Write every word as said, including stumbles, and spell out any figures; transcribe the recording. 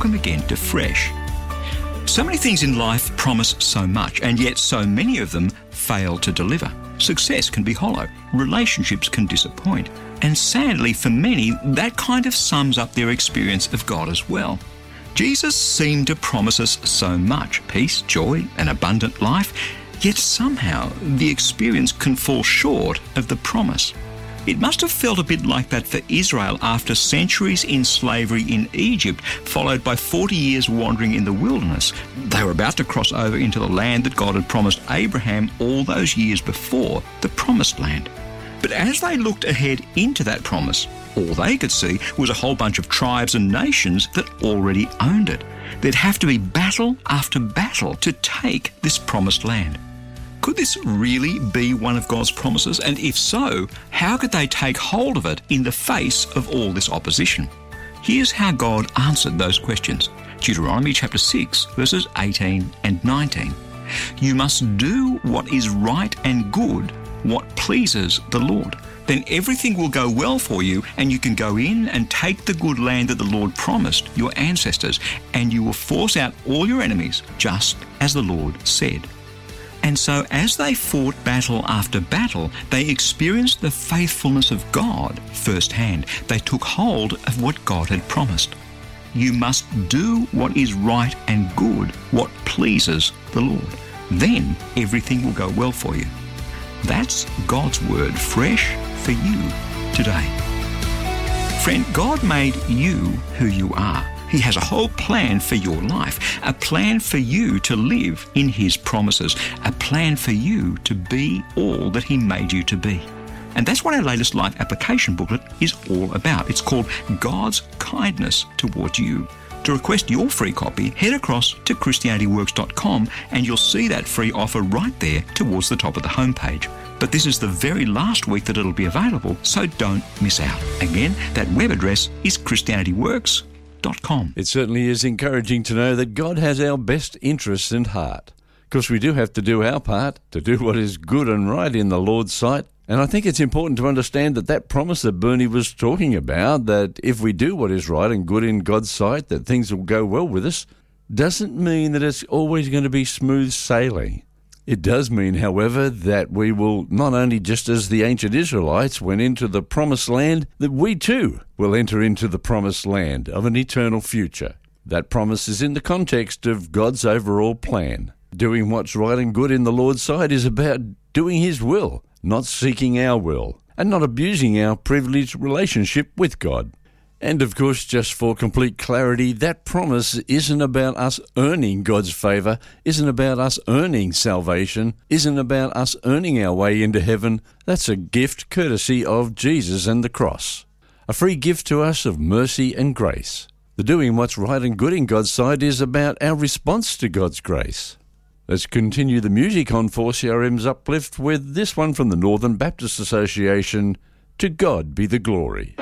welcome again to Fresh. So many things in life promise so much, and yet so many of them fail to deliver. Success can be hollow, relationships can disappoint, and sadly for many, that kind of sums up their experience of God as well. Jesus seemed to promise us so much, peace, joy, an abundant life, yet somehow the experience can fall short of the promise. It must have felt a bit like that for Israel after centuries in slavery in Egypt, followed by forty years wandering in the wilderness. They were about to cross over into the land that God had promised Abraham all those years before, the Promised Land. But as they looked ahead into that promise, all they could see was a whole bunch of tribes and nations that already owned it. There'd have to be battle after battle to take this Promised Land. Could this really be one of God's promises? And if so, how could they take hold of it in the face of all this opposition? Here's how God answered those questions. Deuteronomy chapter six, verses eighteen and nineteen. You must do what is right and good, what pleases the Lord. Then everything will go well for you, and you can go in and take the good land that the Lord promised your ancestors, and you will force out all your enemies, just as the Lord said. And so as they fought battle after battle, they experienced the faithfulness of God firsthand. They took hold of what God had promised. You must do what is right and good, what pleases the Lord. Then everything will go well for you. That's God's word fresh for you today. Friend, God made you who you are. He has a whole plan for your life, a plan for you to live in His promises, a plan for you to be all that He made you to be. And that's what our latest life application booklet is all about. It's called God's Kindness Towards You. To request your free copy, head across to Christianity Works dot com and you'll see that free offer right there towards the top of the homepage. But this is the very last week that it'll be available, so don't miss out. Again, that web address is Christianity Works dot com. It certainly is encouraging to know that God has our best interests in heart. Of course, we do have to do our part to do what is good and right in the Lord's sight. And I think it's important to understand that that promise that Bernie was talking about, that if we do what is right and good in God's sight, that things will go well with us, doesn't mean that it's always going to be smooth sailing. It does mean, however, that we will not only, just as the ancient Israelites went into the promised land, that we too will enter into the promised land of an eternal future. That promise is in the context of God's overall plan. Doing what's right and good in the Lord's sight is about doing His will, not seeking our will, and not abusing our privileged relationship with God. And of course, just for complete clarity, that promise isn't about us earning God's favour, isn't about us earning salvation, isn't about us earning our way into heaven. That's a gift courtesy of Jesus and the cross. A free gift to us of mercy and grace. The doing what's right and good in God's sight is about our response to God's grace. Let's continue the music on four C R M's Uplift with this one from the Northern Baptist Association, To God Be the Glory.